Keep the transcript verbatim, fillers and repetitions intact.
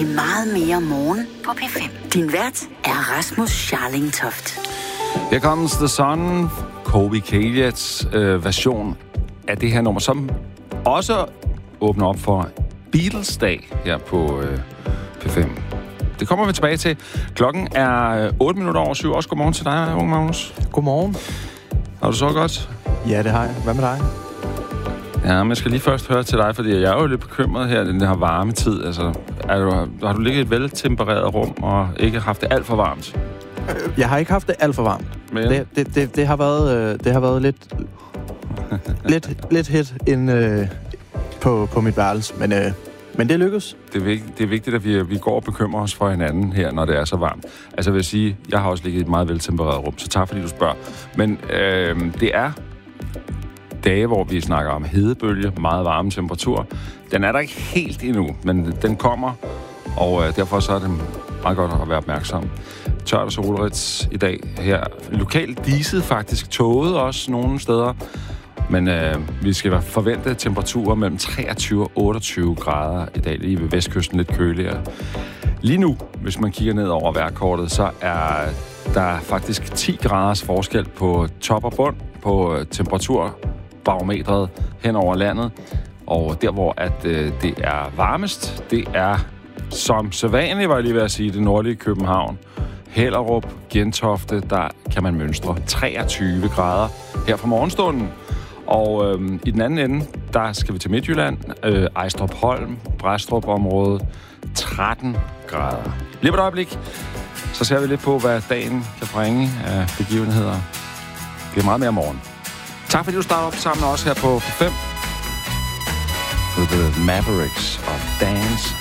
til meget mere morgen på P fem. Din vært er Rasmus Scharlingtoft. Here Comes the Sun, Kobe Kaliats øh, version af det her nummer, som også åbner op for Beatles-dag her på øh, P fem. Det kommer vi tilbage til. Klokken er otte minutter over syv. Også godmorgen til dig, unge Magnus. Godmorgen. Har du så godt? Ja, det har jeg. Hvad med dig? Ja, men jeg skal lige først høre til dig, fordi jeg er jo lidt bekymret her i den her varme tid. Altså, er du, har du ligget i et veltempereret rum og ikke haft det alt for varmt? Jeg har ikke haft det alt for varmt. Men? Det, det, det, det har været, det har været lidt, lidt, lidt hit ind, øh, på, på mit værelse, men, øh, men det lykkes. Det er, vigtigt, det er vigtigt, at vi, vi går og bekymrer os for hinanden her, når det er så varmt. Altså, jeg vil sige, jeg har også ligget i et meget veltempereret rum, så tak fordi du spørger. Men øh, det er dage, hvor vi snakker om hedebølge, meget varme temperatur. Den er der ikke helt endnu, men den kommer, og øh, derfor så er det meget godt at være opmærksom. Tørt og solrigt i dag her. Lokalt diset faktisk, tåget også nogle steder. Men øh, vi skal forvente temperaturer mellem treogtyve og otteogtyve grader i dag, lige ved vestkysten lidt køligere. Lige nu, hvis man kigger ned over vejrkortet, så er der faktisk ti graders forskel på top og bund på temperaturbarometret hen over landet. Og der, hvor at, øh, det er varmest, det er som sædvanligt, var jeg lige ved at sige, det nordlige København. Hellerup, Gentofte, der kan man mønstre treogtyve grader her fra morgenstunden. Og øhm, i den anden ende, der skal vi til Midtjylland, øh, Ejstrup Holm, Brædstrup-området, tretten grader. Lige på et øjeblik, så ser vi lidt på, hvad dagen kan bringe af begivenheder. Det er meget mere morgen. Tak fordi du starter op sammen med os her på P fem. The Mavericks og Dance